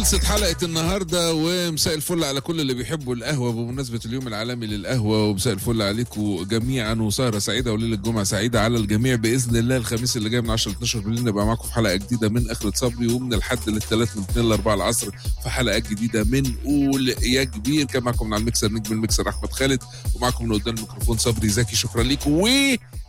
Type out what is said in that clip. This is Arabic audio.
خلصت حلقة النهاردة، ومساء الفل على كل اللي بيحبوا القهوة بمناسبة اليوم العالمي للقهوة، ومساء الفل عليكم جميعا، وسهرة سعيدة وليلة الجمعة سعيدة على الجميع بإذن الله. الخميس اللي جاي من 10 ل 12 بالليل نبقى معاكم في حلقة جديدة من آخرة صبري، ومن الحد للثلاث من 2 ل 4 العصر في حلقات جديدة من قول يا كبير. كان معكم من على الميكسر نجم الميكسر أحمد خالد، ومعكم من قدام الميكروفون صبري زكي. شكرا لكم